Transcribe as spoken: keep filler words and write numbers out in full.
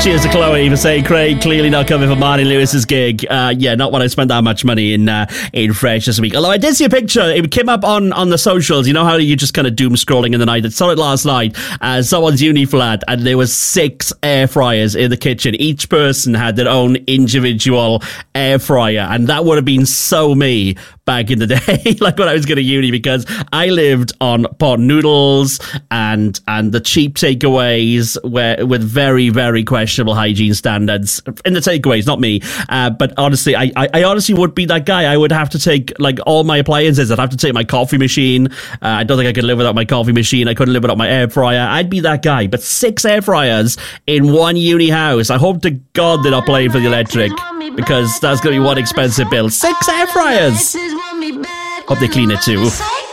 Cheers to Chloe for saying Craig clearly not coming for Marty Lewis's gig. Uh, yeah, not when I spent that much money in uh, in Fresh this week. Although I did see a picture. It came up on, on the socials. You know how you just kind of doom scrolling in the night? I saw it last night. Uh, someone's uni flat, and there was six air fryers in the kitchen. Each person had their own individual air fryer, and that would have been so me back in the day, like when I was going to uni, because I lived on pot noodles and and the cheap takeaways where with very very questionable hygiene standards in the takeaways. Not me, uh, but honestly, I, I I honestly would be that guy. I would have to take like all my appliances. I'd have to take my coffee machine. Uh, I don't think I could live without my coffee machine. I couldn't live without my air fryer. I'd be that guy. But six air fryers in one uni house. I hope to God they're not playing for the electric, because that's going to be one expensive bill. Six air fryers. Hope they clean it too.